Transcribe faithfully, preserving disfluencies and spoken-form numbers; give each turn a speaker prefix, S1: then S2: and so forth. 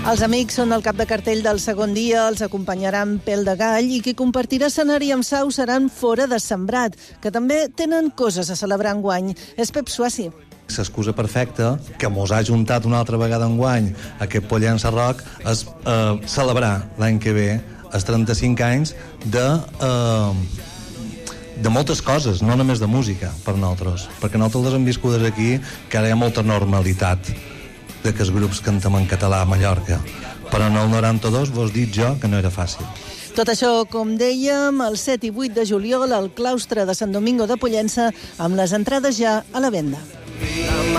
S1: Els amics són el cap de cartell del segon dia, els acompanyaran Pèl de Gall i qui compartirà escenari amb Sau seran Fora de Sembrat, que també tenen coses a celebrar enguany. És Pep Suassi.
S2: L'excusa perfecta que mos ha juntat una altra vegada enguany aquest Pollença Rock és eh, celebrar l'any que ve els trenta-cinc anys de, eh, de moltes coses, no només de música per nosaltres, perquè nosaltres les hem viscudes aquí, que ara hi ha molta normalitat de que els grups cantem en català a Mallorca, però en el noranta-dos vos dic jo que no era fàcil.
S1: Tot això, com dèiem, el set i vuit de juliol al claustre de Sant Domingo de Pollença, amb les entrades ja a la venda.